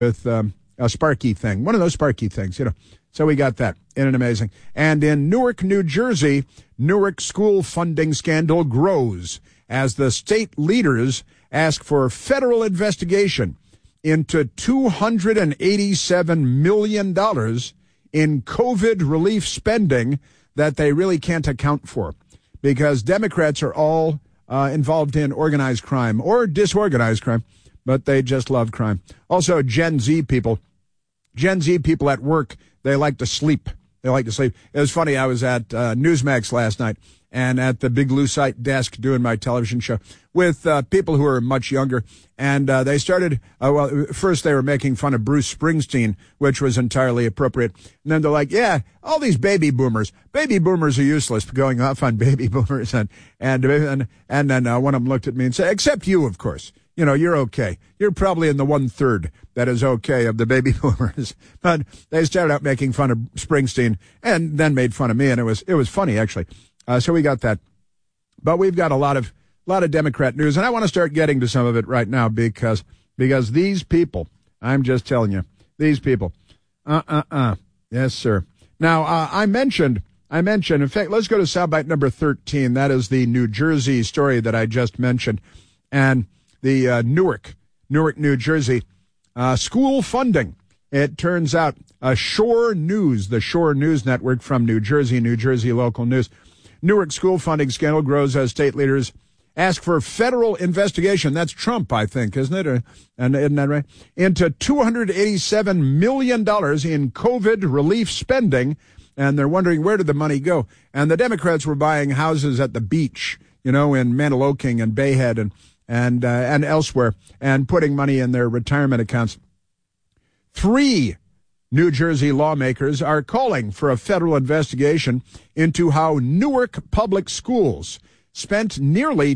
with a Sparky thing, one of those Sparky things, So we got that. Isn't it amazing? And in Newark, New Jersey, Newark school funding scandal grows as the state leaders ask for federal investigation into $287 million in COVID relief spending that they really can't account for because Democrats are all involved in organized crime or disorganized crime, but they just love crime. Also, Gen Z people at work, they like to sleep. It was funny. I was at Newsmax last night and at the Big Lucite desk doing my television show with people who are much younger. And they started, first they were making fun of Bruce Springsteen, which was entirely appropriate. And then they're like, yeah, all these baby boomers are useless, going off on baby boomers. And then one of them looked at me and said, except you, of course. You're okay. You're probably in the 1/3 that is okay of the baby boomers. But they started out making fun of Springsteen and then made fun of me. And it was funny, actually. So we got that. But we've got a lot of Democrat news. And I want to start getting to some of it right now because these people, I'm just telling you, these people, yes, sir. Now, I mentioned, in fact, let's go to soundbite number 13. That is the New Jersey story that I just mentioned. And the Newark, New Jersey, school funding. It turns out Shore News, the Shore News Network from New Jersey local news. Newark school funding scandal grows as state leaders ask for federal investigation. That's Trump, I think, isn't it? And isn't that right? Into $287 million in COVID relief spending. And they're wondering, where did the money go? And the Democrats were buying houses at the beach, in Maniloking and Bayhead and elsewhere, and putting money in their retirement accounts. 3 New Jersey lawmakers are calling for a federal investigation into how Newark public schools spent nearly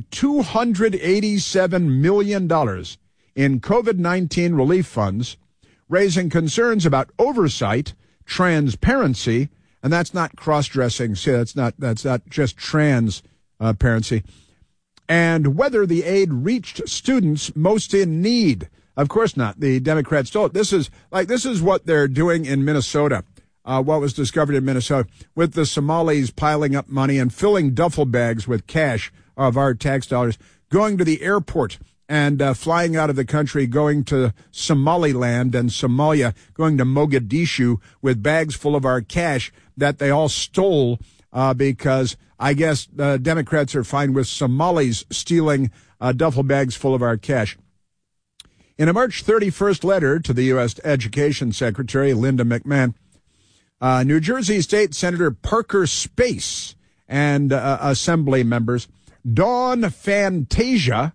$287 million in COVID-19 relief funds, raising concerns about oversight, transparency, and that's not cross-dressing. See, that's not just transparency. And whether the aid reached students most in need. Of course not. The Democrats don't. This is what they're doing in Minnesota, what was discovered in Minnesota, with the Somalis piling up money and filling duffel bags with cash of our tax dollars, going to the airport and flying out of the country, going to Somaliland and Somalia, going to Mogadishu with bags full of our cash that they all stole because I guess Democrats are fine with Somalis stealing duffel bags full of our cash. In a March 31st letter to the U.S. Education Secretary, Linda McMahon, New Jersey State Senator Parker Space and Assembly members Dawn Fantasia,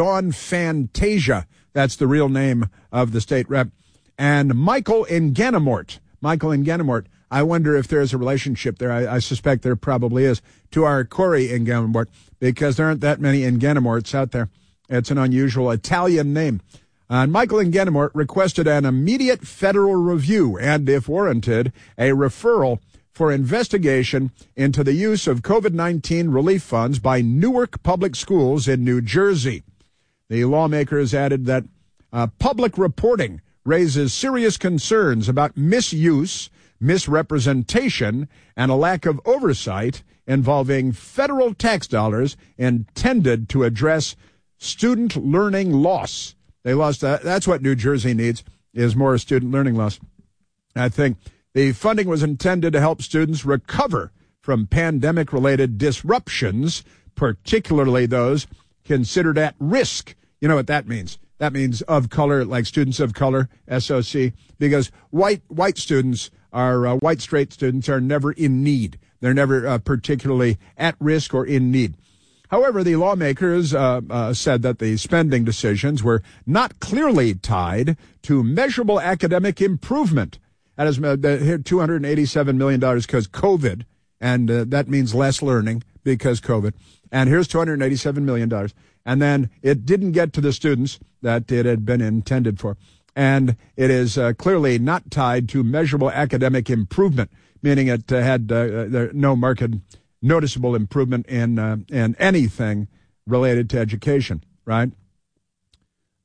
that's the real name of the state rep, and Michael Enganamort. I wonder if there's a relationship there. I suspect there probably is, to our Corey Enganamort, because there aren't that many Enganamorts out there. It's an unusual Italian name. And Michael Enganamort requested an immediate federal review and, if warranted, a referral for investigation into the use of COVID-19 relief funds by Newark Public Schools in New Jersey. The lawmakers added that public reporting raises serious concerns about misuse, misrepresentation, and a lack of oversight involving federal tax dollars intended to address student learning loss. They lost that. That's what New Jersey needs, is more student learning loss. I think the funding was intended to help students recover from pandemic-related disruptions, particularly those considered at risk. You know what that means? That means of color, like students of color, SOC, because white students are, white straight students are never in need. They're never particularly at risk or in need. However, the lawmakers said that the spending decisions were not clearly tied to measurable academic improvement. That is $287 million because COVID, and that means less learning because COVID. And here's $287 million. And then it didn't get to the students that it had been intended for. And it is clearly not tied to measurable academic improvement, meaning it had no marked noticeable improvement in anything related to education, right?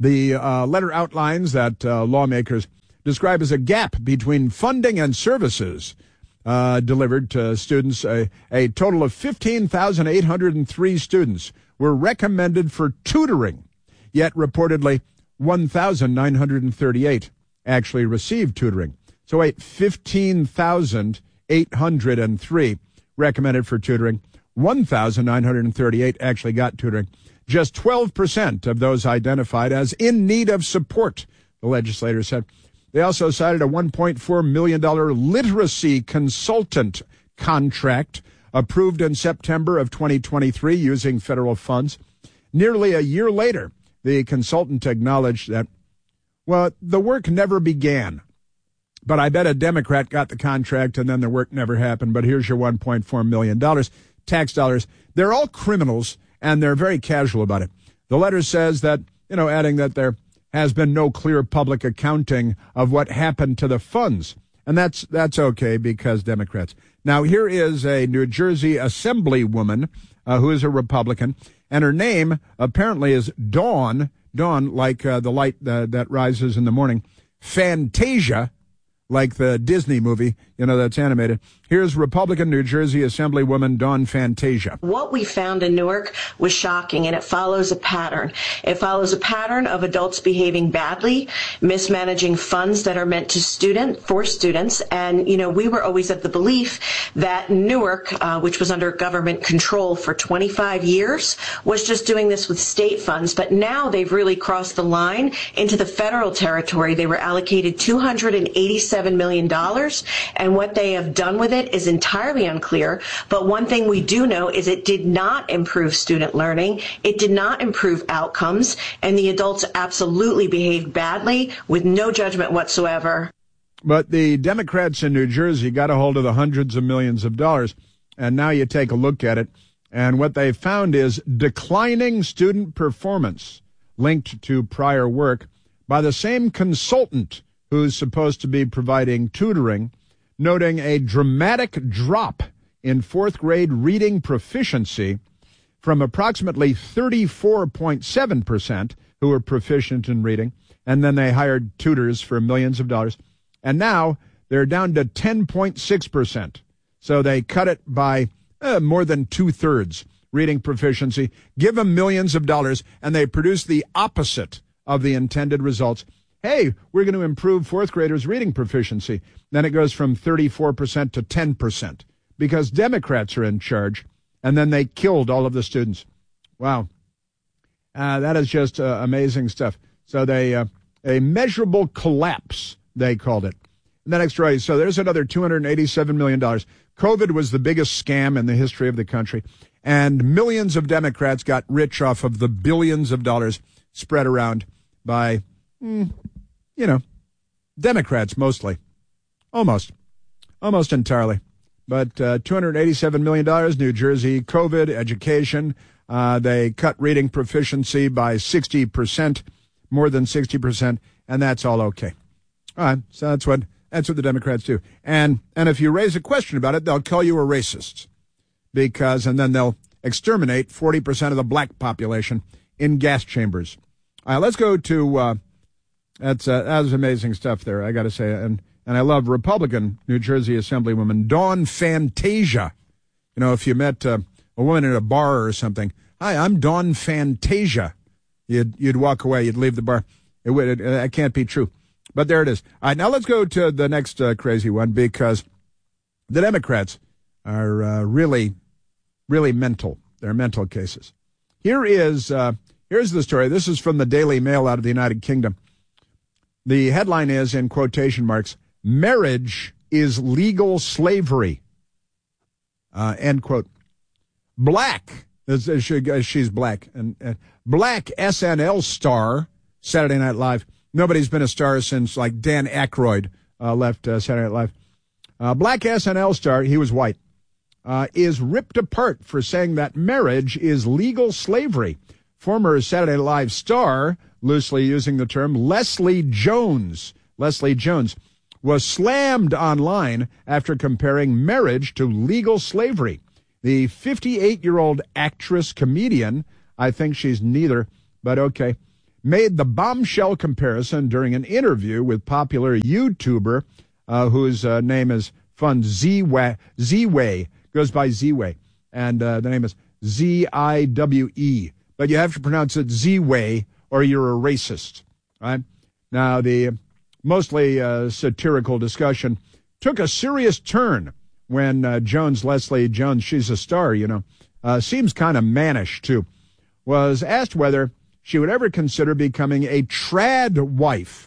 The letter outlines that lawmakers describe as a gap between funding and services delivered to students. A total of 15,803 students were recommended for tutoring, yet reportedly 1,938 actually received tutoring. So 15,803 recommended for tutoring. 1,938 actually got tutoring. Just 12% of those identified as in need of support, the legislators said. They also cited a $1.4 million literacy consultant contract approved in September of 2023 using federal funds. Nearly a year later, the consultant acknowledged that, well, the work never began. But I bet a Democrat got the contract and then the work never happened. But here's your $1.4 million, tax dollars. They're all criminals, and they're very casual about it. The letter says that, adding that there has been no clear public accounting of what happened to the funds. And that's okay because Democrats. Now, here is a New Jersey assemblywoman who is a Republican, and her name apparently is Dawn, like the light that rises in the morning, Fantasia, like the Disney movie, that's animated. Here's Republican New Jersey Assemblywoman Dawn Fantasia. What we found in Newark was shocking, and it follows a pattern. It follows a pattern of adults behaving badly, mismanaging funds that are meant for students. And, we were always of the belief that Newark, which was under government control for 25 years, was just doing this with state funds. But now they've really crossed the line into the federal territory. They were allocated $287 million, and what they have done with it is entirely unclear. But one thing we do know is it did not improve student learning. It did not improve outcomes, and the adults absolutely behaved badly with no judgment whatsoever. But the Democrats in New Jersey got a hold of the hundreds of millions of dollars, and now you take a look at it, and what they found is declining student performance linked to prior work by the same consultant who's supposed to be providing tutoring, noting a dramatic drop in fourth grade reading proficiency from approximately 34.7% who were proficient in reading, and then they hired tutors for millions of dollars, and now they're down to 10.6%. So they cut it by more than two-thirds reading proficiency, give them millions of dollars, and they produce the opposite of the intended results. Hey, we're going to improve fourth graders' reading proficiency. Then it goes from 34% to 10% because Democrats are in charge, and then they killed all of the students. Wow. That is just amazing stuff. So a measurable collapse, they called it. And the next story, so there's another $287 million. COVID was the biggest scam in the history of the country, and millions of Democrats got rich off of the billions of dollars spread around by Democrats mostly. Almost entirely. But $287 million, New Jersey, COVID, education. They cut reading proficiency by 60%, more than 60%, and that's all okay. All right, so that's what the Democrats do. And if you raise a question about it, they'll call you a racist. And then they'll exterminate 40% of the black population in gas chambers. All right, let's go to... that was amazing stuff there, I got to say. And I love Republican New Jersey Assemblywoman Dawn Fantasia. If you met a woman in a bar or something, hi, I'm Dawn Fantasia, you'd walk away, you'd leave the bar. It can't be true. But there it is. All right, now let's go to the next crazy one, because the Democrats are really, really mental. They're mental cases. Here's the story. This is from the Daily Mail out of the United Kingdom. The headline is, in quotation marks, "Marriage is legal slavery." End quote. Black, she's black, and black SNL star, Saturday Night Live. Nobody's been a star since like Dan Aykroyd left Saturday Night Live. Black SNL star, he was white, is ripped apart for saying that marriage is legal slavery. Former Saturday Night Live star, loosely using the term, Leslie Jones, was slammed online after comparing marriage to legal slavery. The 58-year-old actress comedian, I think she's neither, but okay, made the bombshell comparison during an interview with popular YouTuber whose name is Fun Z-Way, goes by Z-Way, and the name is Z-I-W-E. But you have to pronounce it Z-Way or you're a racist, right? Now, the mostly satirical discussion took a serious turn when Leslie Jones, she's a star, seems kind of mannish, too, was asked whether she would ever consider becoming a trad wife,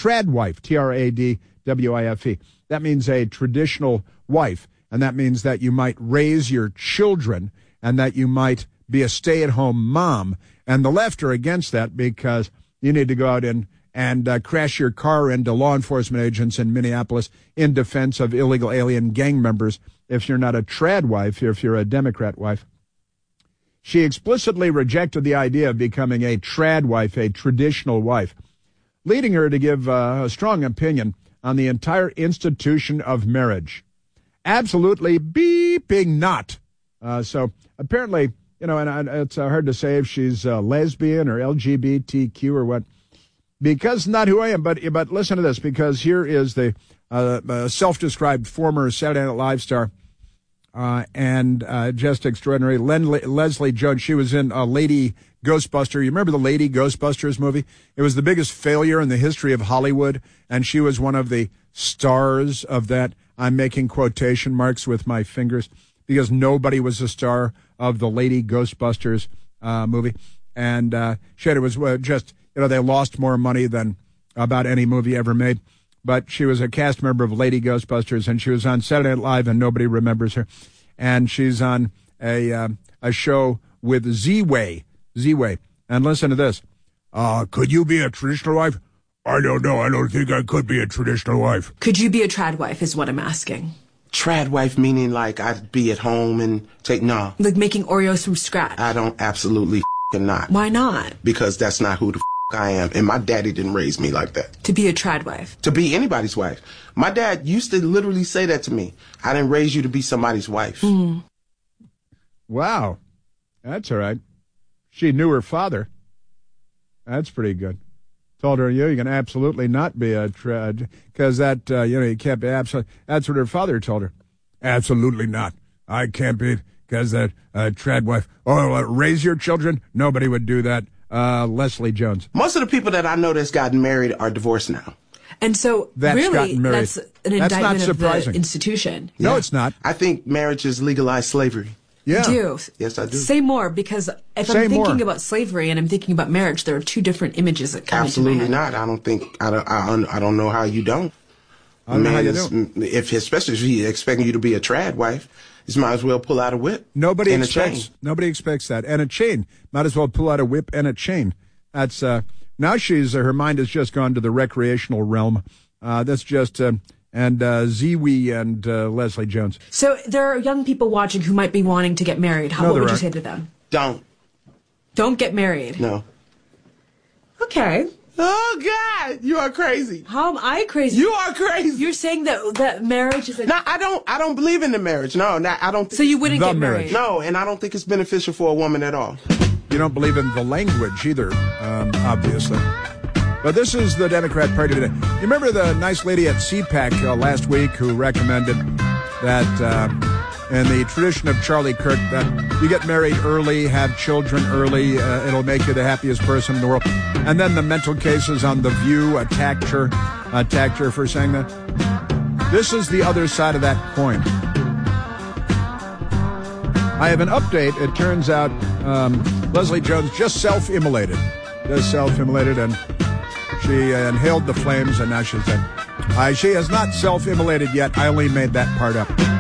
T-R-A-D-W-I-F-E. That means a traditional wife, and that means that you might raise your children and that you might be a stay-at-home mom. And the left are against that because you need to go out and crash your car into law enforcement agents in Minneapolis in defense of illegal alien gang members if you're not a trad wife, if you're a Democrat wife. She explicitly rejected the idea of becoming a trad wife, a traditional wife, leading her to give a strong opinion on the entire institution of marriage. Absolutely beeping not. So apparently, and it's hard to say if she's lesbian or LGBTQ or what, because not who I am. But listen to this, because here is the self-described former Saturday Night Live star and just extraordinary Leslie Jones. She was in Lady Ghostbuster. You remember the Lady Ghostbusters movie? It was the biggest failure in the history of Hollywood, and she was one of the stars of that. I'm making quotation marks with my fingers because nobody was a star of the Lady Ghostbusters movie. And it was just, they lost more money than about any movie ever made. But she was a cast member of Lady Ghostbusters, and she was on Saturday Night Live, and nobody remembers her. And she's on a show with Z-Way. And listen to this. Could you be a traditional wife? I don't know. I don't think I could be a traditional wife. Could you be a trad wife is what I'm asking. Trad wife meaning like I'd be at home and no. Like making Oreos from scratch. I don't absolutely not. Why not? Because that's not who the I am. And my daddy didn't raise me like that. To be a trad wife. To be anybody's wife. My dad used to literally say that to me. I didn't raise you to be somebody's wife. Mm. Wow. That's all right. She knew her father. That's pretty good. Told her, you can absolutely not be a trad, because that, you can't be absolutely. That's what her father told her. Absolutely not. I can't be, because that trad wife. Oh, raise your children? Nobody would do that. Leslie Jones. Most of the people that I know that's gotten married are divorced now. And so, really, that's an indictment of the institution. No, it's not. I think marriage is legalized slavery. Yeah. You do? Yes, I do. Say more, because if I'm thinking about slavery and I'm thinking about marriage, there are two different images that come into my head. Absolutely not. I don't think, I don't know how you don't. I don't know how you don't. Especially if he's expecting you to be a trad wife, you might as well pull out a whip Nobody and expects, a chain. Nobody expects that. And a chain. Might as well pull out a whip and a chain. That's, now her mind has just gone to the recreational realm. That's just, and Ziwi and Leslie Jones. So there are young people watching who might be wanting to get married. What would you say to them? Don't get married. No. Okay. Oh God, you are crazy. How am I crazy? You are crazy. You're saying that marriage is No, I don't believe in the marriage. No, I don't. So you wouldn't get married? No, and I don't think it's beneficial for a woman at all. You don't believe in the language either, obviously. But this is the Democrat Party today. You remember the nice lady at CPAC last week who recommended that in the tradition of Charlie Kirk, that you get married early, have children early, it'll make you the happiest person in the world. And then the mental cases on The View attacked her for saying that. This is the other side of that coin. I have an update. It turns out Leslie Jones just self-immolated. And she inhaled the flames, and now she's dead. She has not self-immolated yet. I only made that part up.